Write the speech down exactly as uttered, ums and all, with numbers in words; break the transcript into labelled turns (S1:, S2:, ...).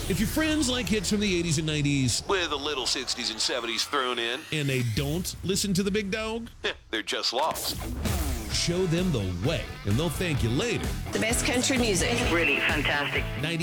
S1: If your friends like hits from the eighties and nineties,
S2: with a little sixties and seventies thrown in,
S1: and they don't listen to the big dog,
S2: they're just lost.
S1: show them the way, and they'll thank you later.
S3: The best country music.
S4: Really fantastic.
S1: ninety